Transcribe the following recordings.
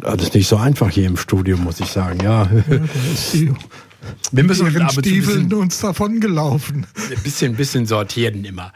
Das ist nicht so einfach hier im Studio, muss ich sagen. Ja, da ist die wir müssen ihren aber Stiefeln uns davon gelaufen. Ein bisschen sortieren immer.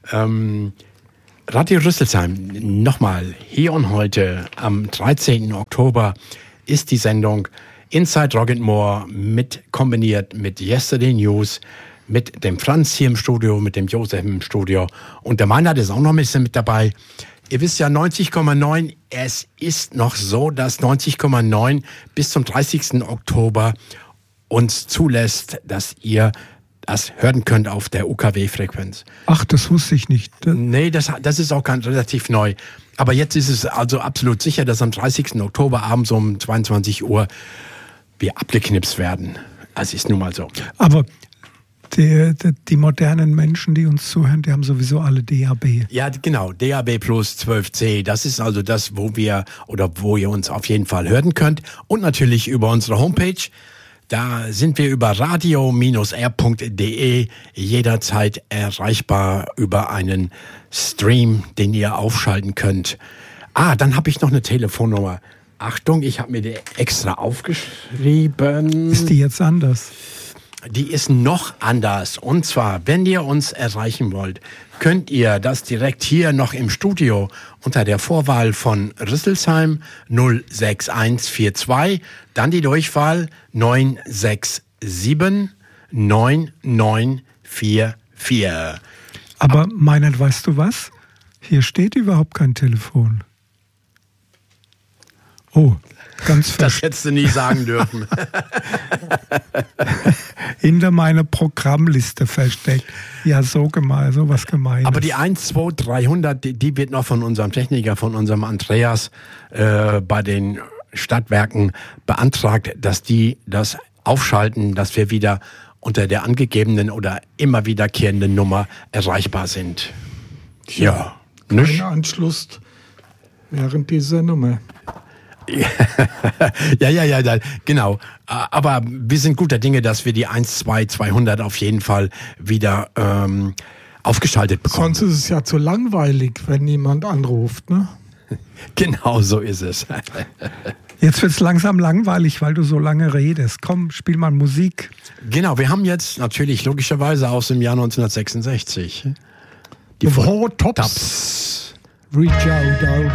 Radio Rüsselsheim, nochmal, hier und heute, am 13. Oktober, ist die Sendung Inside Rock and More kombiniert mit Yesterday News, mit dem Franz hier im Studio, mit dem Josef im Studio und der Meinhard ist auch noch ein bisschen mit dabei. Ihr wisst ja, 90,9, es ist noch so, dass 90,9 bis zum 30. Oktober uns zulässt, dass ihr das hören könnt auf der UKW-Frequenz. Ach, das wusste ich nicht. Nee, das ist auch ganz relativ neu. Aber jetzt ist es also absolut sicher, dass am 30. Oktober abends um 22 Uhr wir abgeknipst werden. Das ist nun mal so. Aber die modernen Menschen, die uns zuhören, die haben sowieso alle DAB. Ja, genau. DAB plus 12C. Das ist also das, wo ihr uns auf jeden Fall hören könnt. Und natürlich über unsere Homepage. Da sind wir über radio-r.de jederzeit erreichbar über einen Stream, den ihr aufschalten könnt. Dann habe ich noch eine Telefonnummer. Achtung, ich habe mir die extra aufgeschrieben. Ist die jetzt anders? Die ist noch anders. Und zwar, wenn ihr uns erreichen wollt, könnt ihr das direkt hier noch im Studio unter der Vorwahl von Rüsselsheim 06142, dann die Durchwahl 967 9944. Aber Meinhard, weißt du was? Hier steht überhaupt kein Telefon. Oh, ganz das hättest du nie sagen dürfen. Hinter meiner Programmliste versteckt. Ja, sowas Gemeines. Aber die 12300, die wird noch von unserem Techniker, von unserem Andreas bei den Stadtwerken beantragt, dass die das aufschalten, dass wir wieder unter der angegebenen oder immer wiederkehrenden Nummer erreichbar sind. Ja. Kein Anschluss während dieser Nummer. Ja, genau. Aber wir sind guter Dinge, dass wir die 12200 auf jeden Fall wieder aufgeschaltet bekommen. Sonst ist es ja zu langweilig, wenn niemand anruft, ne? Genau so ist es. Jetzt wird es langsam langweilig, weil du so lange redest. Komm, spiel mal Musik. Genau, wir haben jetzt natürlich logischerweise aus dem Jahr 1966 die Four Tops. Reach out,